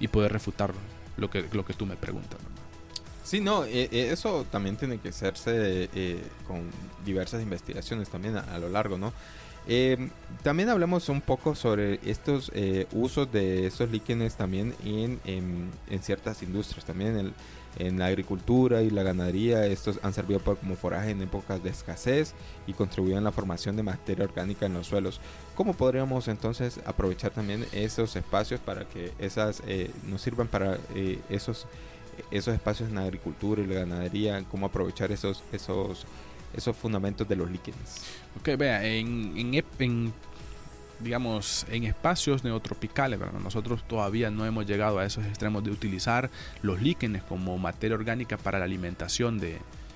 y poder refutar lo que tú me preguntas, ¿verdad? Sí, no, eso también tiene que hacerse con diversas investigaciones también a lo largo, ¿no? También hablamos un poco sobre estos usos de estos líquenes también en ciertas industrias, también en la agricultura y la ganadería. Estos han servido como foraje en épocas de escasez y contribuyen a la formación de materia orgánica en los suelos. ¿Cómo podríamos entonces aprovechar también esos espacios para que nos sirvan para esos espacios en la agricultura y la ganadería? ¿Cómo aprovechar esos fundamentos de los líquenes? Ok, vea, digamos, en espacios neotropicales, ¿verdad? Nosotros todavía no hemos llegado a esos extremos de utilizar los líquenes como materia orgánica para la alimentación de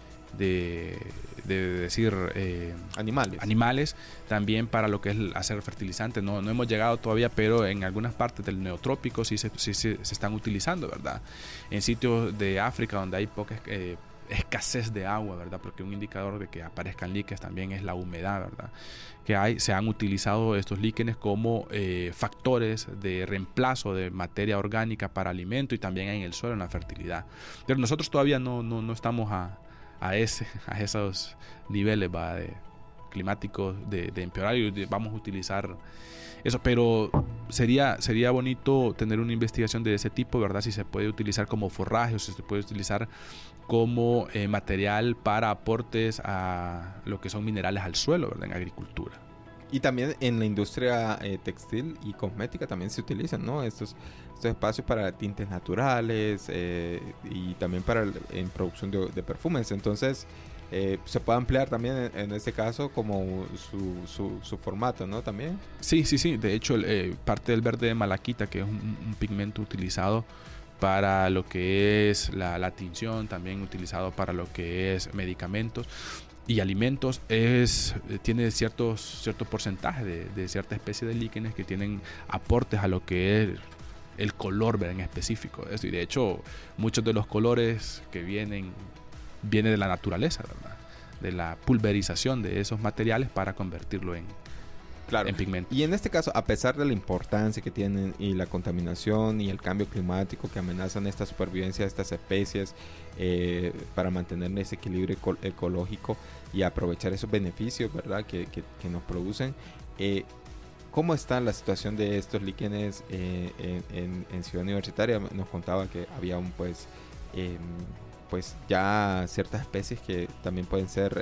animales, también para lo que es hacer fertilizantes. No hemos llegado todavía, pero en algunas partes del neotrópico sí se están utilizando, ¿verdad? En sitios de África donde hay poca escasez de agua, ¿verdad? Porque un indicador de que aparezcan líquenes también es la humedad, ¿verdad? Se han utilizado estos líquenes como factores de reemplazo de materia orgánica para alimento y también en el suelo, en la fertilidad. Pero nosotros todavía no estamos a esos niveles, ¿va? Climáticos de empeorar, y vamos a utilizar eso, pero sería bonito tener una investigación de ese tipo, ¿verdad? Si se puede utilizar como forraje o si se puede utilizar como material para aportes a lo que son minerales al suelo, ¿verdad? En agricultura. Y también en la industria textil y cosmética también se utilizan, ¿no? Estos espacios para tintes naturales y también en producción de perfumes. Entonces se puede ampliar también en este caso como su formato, ¿no? También. Sí. De hecho, parte del verde de malaquita, que es un pigmento utilizado para lo que es la tinción, también utilizado para lo que es medicamentos y alimentos, tiene cierto porcentaje de cierta especie de líquenes que tienen aportes a lo que es el color, ¿verdad? En específico. Y de hecho, muchos de los colores que vienen de la naturaleza, ¿verdad? De la pulverización de esos materiales para convertirlo en pigmento. Y en este caso, a pesar de la importancia que tienen y la contaminación y el cambio climático que amenazan esta supervivencia de estas especies para mantener ese equilibrio ecológico y aprovechar esos beneficios, ¿verdad? que nos producen, ¿cómo está la situación de estos líquenes en Ciudad Universitaria? Nos contaba que había pues ya ciertas especies que también pueden ser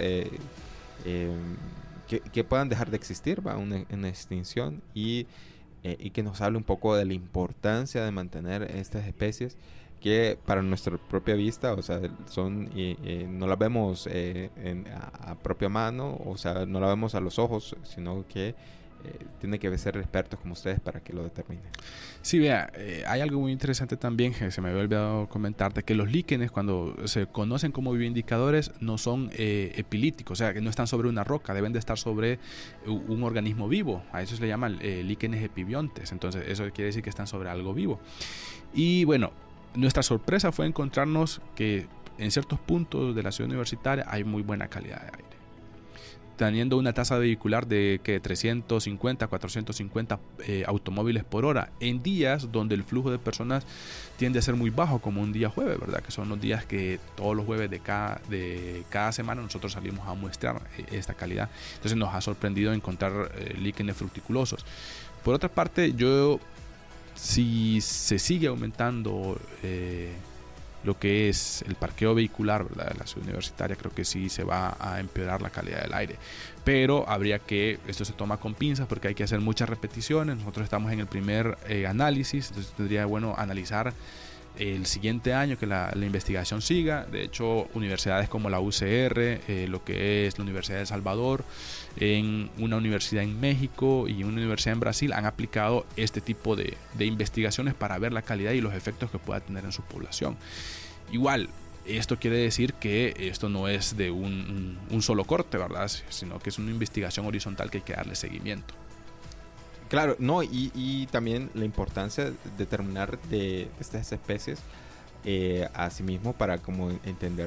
que puedan dejar de existir, ¿va? Una extinción, y que nos hable un poco de la importancia de mantener estas especies que para nuestra propia vista, o sea, no las vemos a propia mano, o sea, no la vemos a los ojos, sino que tiene que ser expertos como ustedes para que lo determinen. Sí, vea, hay algo muy interesante también que se me había olvidado comentarte, que los líquenes, cuando se conocen como bioindicadores, no son epilíticos, o sea, que no están sobre una roca, deben de estar sobre un organismo vivo. A eso se le llaman líquenes epibiontes. Entonces eso quiere decir que están sobre algo vivo. Y bueno, nuestra sorpresa fue encontrarnos que en ciertos puntos de la ciudad universitaria hay muy buena calidad de aire, teniendo una tasa vehicular de 350, 450 automóviles por hora, en días donde el flujo de personas tiende a ser muy bajo, como un día jueves, ¿verdad? Que son los días que todos los jueves de cada semana nosotros salimos a muestrar esta calidad. Entonces nos ha sorprendido encontrar líquenes fruticulosos. Por otra parte, si se sigue aumentando lo que es el parqueo vehicular, ¿verdad?, de la ciudad universitaria, creo que sí se va a empeorar la calidad del aire. Pero esto se toma con pinzas porque hay que hacer muchas repeticiones. Nosotros estamos en el primer análisis, entonces tendría bueno analizar el siguiente año que la investigación siga. De hecho, universidades como la UCR, lo que es la Universidad de El Salvador, en una universidad en México y una universidad en Brasil han aplicado este tipo de investigaciones para ver la calidad y los efectos que pueda tener en su población. Igual, esto quiere decir que esto no es de un solo corte, ¿verdad?, sino que es una investigación horizontal que hay que darle seguimiento. Claro, no, y también la importancia de determinar de estas especies asimismo para como entender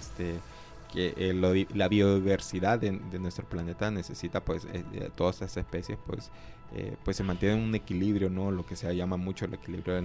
que la biodiversidad de nuestro planeta necesita pues todas estas especies pues se mantienen en un equilibrio, ¿no? Lo que se llama mucho el equilibrio